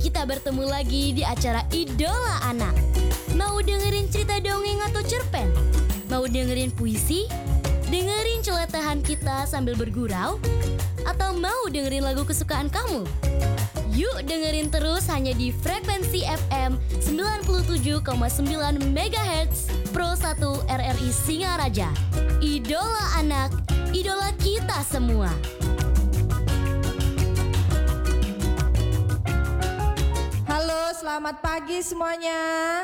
Kita bertemu lagi di acara Idola Anak. Mau dengerin cerita dongeng atau cerpen? Mau dengerin puisi? Dengerin celotehan kita sambil bergurau? Atau mau dengerin lagu kesukaan kamu? Yuk dengerin terus hanya di frekuensi FM 97,9 MHz Pro 1 RRI Singaraja. Idola Anak, idola kita semua. Halo, selamat pagi semuanya.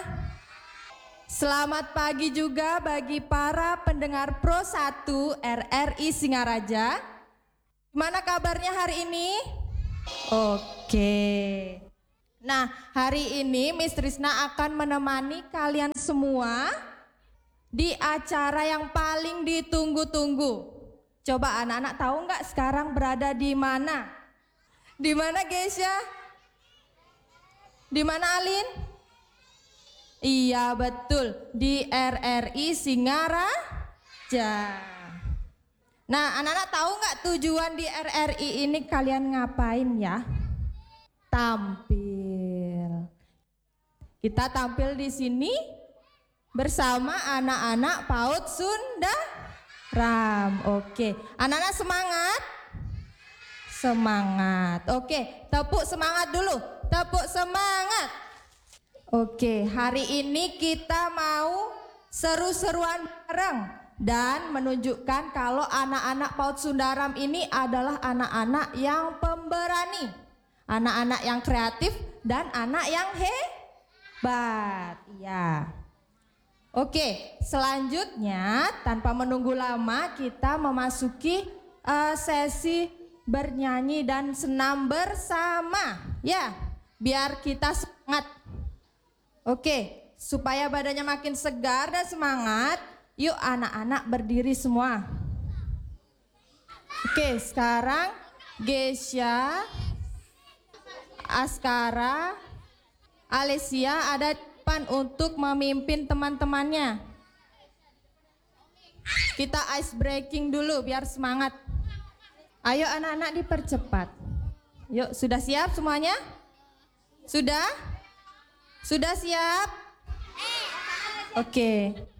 Selamat pagi juga bagi para pendengar Pro 1 RRI Singaraja. Gimana kabarnya hari ini? Oke. Nah, hari ini Miss Trisna akan menemani kalian semua di acara yang paling ditunggu-tunggu. Coba anak-anak tahu nggak sekarang berada di mana? Di mana guys ya? Di mana Alin? Iya betul, di RRI Singaraja. Nah anak-anak tahu nggak tujuan di RRI ini kalian ngapain ya? Tampil. Kita tampil di sini bersama anak-anak PAUD Sundaram. Oke, anak-anak semangat? Semangat. Oke, tepuk semangat dulu. Tepuk semangat. Oke, hari ini kita mau seru-seruan bareng dan menunjukkan kalau anak-anak PAUD Sundaram ini adalah anak-anak yang pemberani, anak-anak yang kreatif dan anak yang hebat. Iya. Oke, selanjutnya tanpa menunggu lama kita memasuki sesi bernyanyi dan senam bersama. Ya. Biar kita semangat. Oke, supaya badannya makin segar dan semangat, yuk anak-anak berdiri semua. Oke, sekarang Gesya, Askara, Alesia ada depan untuk memimpin teman-temannya. Kita ice breaking dulu biar semangat. Ayo anak-anak dipercepat. Yuk, sudah siap semuanya? Sudah? Sudah siap? Oke.